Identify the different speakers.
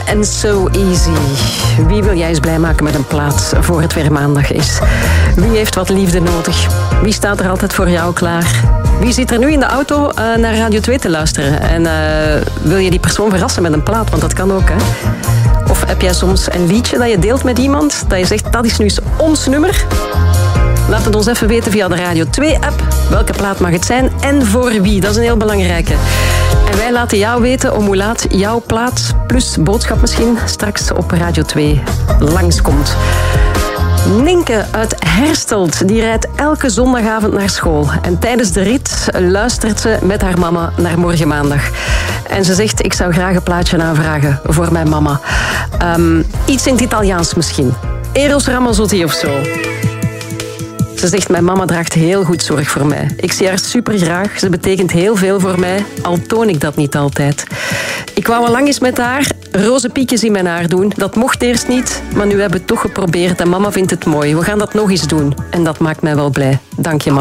Speaker 1: en So Easy. Wie wil jij eens blij maken met een plaat voor het weer maandag is? Wie heeft wat liefde nodig? Wie staat er altijd voor jou klaar? Wie zit er nu in de auto naar Radio 2 te luisteren? En wil je die persoon verrassen met een plaat? Want dat kan ook, hè? Of heb jij soms een liedje dat je deelt met iemand? Dat je zegt, dat is nu eens ons nummer? Laat het ons even weten via de Radio 2-app. Welke plaat mag het zijn en voor wie? Dat is een heel belangrijke. En wij laten jou weten om hoe laat jouw plaat, plus boodschap misschien, straks op Radio 2 langskomt. Ninke uit Herstelt, die rijdt elke zondagavond naar school. En tijdens de rit luistert ze met haar mama naar morgen maandag. En ze zegt, ik zou graag een plaatje aanvragen voor mijn mama. Iets in het Italiaans misschien. Eros Ramazzotti of zo. Ze zegt, mijn mama draagt heel goed zorg voor mij. Ik zie haar super graag. Ze betekent heel veel voor mij, al toon ik dat niet altijd. Ik wou al lang eens met haar roze piekjes in mijn haar doen. Dat mocht eerst niet, maar nu hebben we het toch geprobeerd. En mama vindt het mooi. We gaan dat nog eens doen. En dat maakt mij wel blij. Dank je, mama.